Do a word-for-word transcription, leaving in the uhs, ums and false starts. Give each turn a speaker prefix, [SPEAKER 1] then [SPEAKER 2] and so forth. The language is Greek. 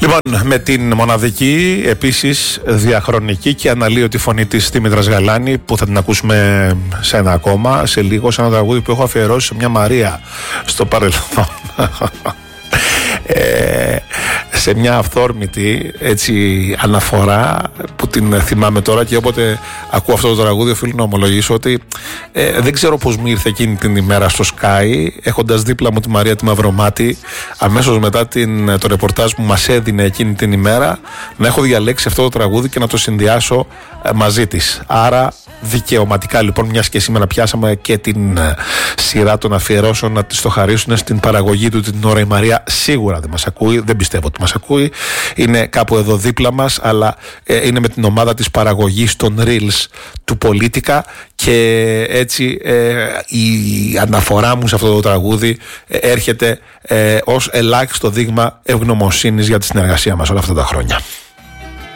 [SPEAKER 1] Λοιπόν, με την μοναδική, επίσης διαχρονική και αναλύωτη φωνή της Δήμητρας Γαλάνη, που θα την ακούσουμε σε ένα ακόμα, σε λίγο, σε ένα τραγούδι που έχω αφιερώσει σε μια Μαρία στο παρελθόν. Ε, σε μια αυθόρμητη έτσι αναφορά που την θυμάμαι τώρα, και όποτε ακούω αυτό το τραγούδι οφείλω να ομολογήσω ότι ε, δεν ξέρω πως μου ήρθε εκείνη την ημέρα στο Sky, έχοντας δίπλα μου τη Μαρία τη Μαυρομάτη, αμέσως μετά την, το ρεπορτάζ που μας έδινε εκείνη την ημέρα, να έχω διαλέξει αυτό το τραγούδι και να το συνδυάσω ε, μαζί της. Άρα δικαιωματικά λοιπόν, μιας και σήμερα πιάσαμε και την ε, σειρά των αφιερώσεων, να της το χαρίσουν στην παραγωγή του την ώρα η Μαρία. Σίγουρα δεν μας ακούει, δεν πιστεύω ότι μας ακούει, είναι κάπου εδώ δίπλα μας, αλλά ε, είναι με την ομάδα της παραγωγής των Reels του Πολίτικα, και έτσι ε, η αναφορά μου σε αυτό το τραγούδι ε, έρχεται ε, ως ελάχιστο δείγμα ευγνωμοσύνης για τη συνεργασία μας όλα αυτά τα χρόνια.